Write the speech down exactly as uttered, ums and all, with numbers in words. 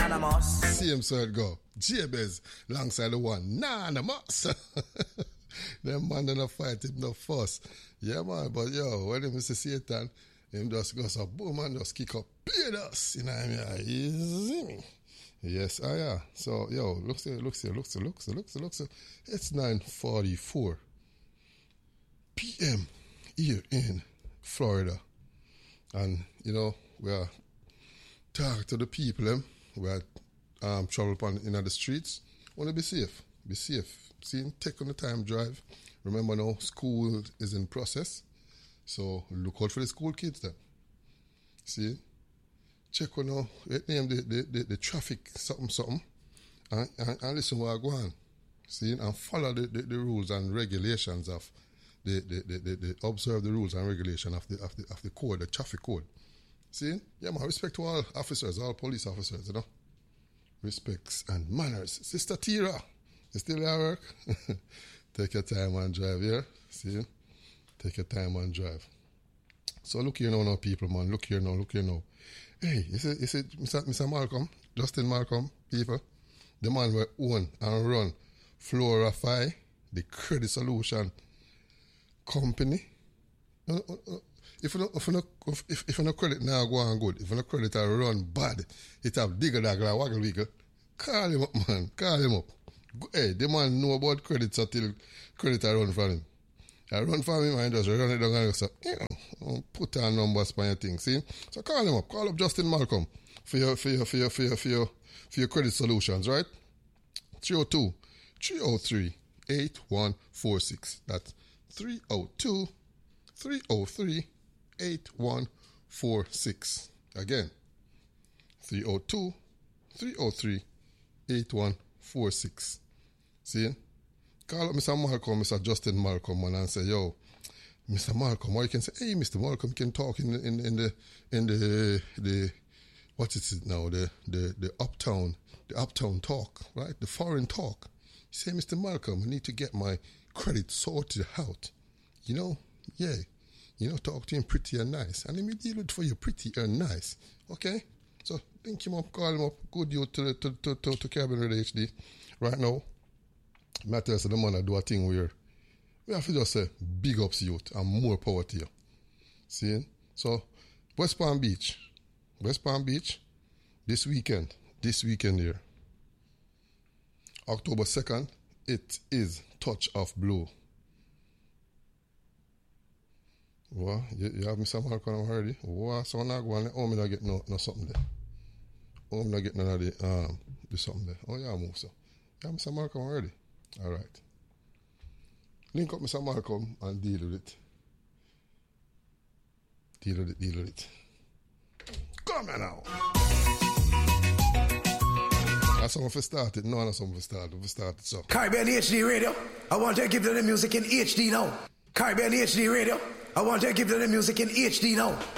anonymous. Same so it go. Jabez alongside the one. Anonymous. Them man don't fight him no fuss. Yeah man, but yo, when him see Satan, him just goes up, boom, and just kick up, beat us. You know what I mean? Easy me. Yes, ah yeah. So yo, look see, look see, look see, look see, look see, look see. It's nine forty-four P M here in Florida. And you know, we are talk to the people them. We are um travel upon in the streets. Wanna be safe. Be safe. See, take on the time drive. Remember now, school is in process. So look out for the school kids then. See? Check on now, name the, the, the, the traffic something something. And, and, and listen what I go on. See? And follow the, the, the rules and regulations of the, the, the, the, the observe the rules and regulation of the of the of the code, the traffic code. See? Yeah, man, respect to all officers, all police officers, you know. Respects and manners. Sister Tira. You still at work? Take your time and drive, yeah? See? Take your time and drive. So look here now, now people, man. Look here now, look here now. Hey, you see, you see Mister Mister Malcolm, Justin Malcolm, people, the man will own and run Florify, the credit solution company. If you no, if you no, if, if you no credit now go on good, if you no credit I run bad, it have digger dag like waggle wiggle, call him up, man. Call him up. Hey, the man know about credits until credit I run for him. I run for him and just run it down and just, you know, put on numbers for your thing, see? So call him up. Call up Justin Malcolm for your for your for your for your for your, for your credit solutions, right? three oh two, three oh three, eight one four six. That's three oh two, three oh three, eight one four six. Again, three oh two, three oh three, eight one four six. See? Call up Mister Malcolm, Mister Justin Malcolm, man, and say, yo, Mister Malcolm, or you can say, hey, Mister Malcolm can talk in the in, in the in the the what is it now? The the the uptown, the uptown talk, right? The foreign talk. You say, Mister Malcolm, I need to get my credit sorted out. You know, yeah. You know, talk to him pretty and nice. And let me deal with it for you pretty and nice. Okay? So link him up, call him up, good you to to to to, to Caribbean Radio H D. Right now, matters of the man that do a thing where we have to just say big ups youth and more power to you. See? So West Palm Beach. West Palm Beach, this weekend. This weekend here. October second, it is Touch of Blue. What? You, you have Mister Malcolm already? What? So I'm not going, oh, I'm not get no, no something there. Oh, I'm not getting none of the, um, the something there. Oh, yeah, move so. Yeah, Mister Malcolm already. All right. Link up Mister Malcolm and deal with it. Deal with it, deal with it. Come on now. That's something for started. No, that's something for started. For started, so. Caribbean H D Radio. I want to give you the music in H D now. Caribbean H D Radio. I want to give you the music in H D now.